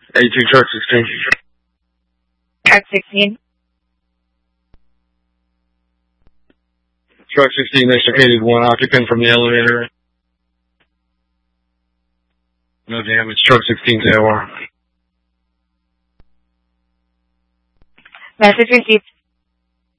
82 truck 16. Truck 16. Truck 16 extricated one occupant from the elevator. No damage. Truck 16 to OR. Message received.